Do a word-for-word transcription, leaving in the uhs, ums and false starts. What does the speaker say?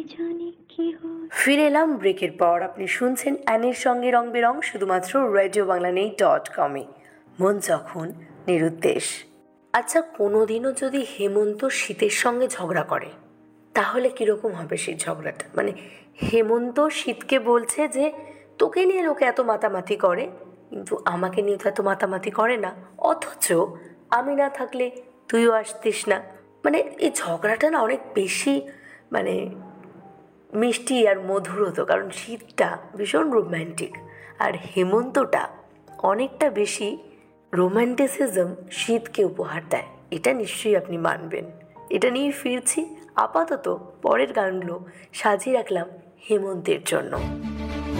ফিরে এলাম ব্রেকের পর। আপনি শুনছেন অ্যানির সঙ্গে রং বেরং, শুধুমাত্র রেডিও বাংলা নেই ডট কমে। মন যখন নিরুদ্দেশ। আচ্ছা, কোনোদিনও যদি হেমন্ত শীতের সঙ্গে ঝগড়া করে তাহলে কীরকম হবে সেই ঝগড়াটা? মানে হেমন্ত শীতকে বলছে যে তোকে নিয়ে লোকে এত মাতামাতি করে, কিন্তু আমাকে নিয়ে তো এত মাতামাতি করে না, অথচ আমি না থাকলে তুইও আসতিস না। মানে এই ঝগড়াটা না অনেক বেশি মানে মিষ্টি আর মধুর হতো, কারণ শীতটা ভীষণ রোম্যান্টিক আর হেমন্তটা অনেকটা বেশি রোম্যান্টিসিজম শীতকে উপহার দেয়। এটা নিশ্চয়ই আপনি মানবেন। এটা নিয়ে ফিরছি। আপাতত পরের গানগুলো সাজিয়ে রাখলাম হেমন্তের জন্য।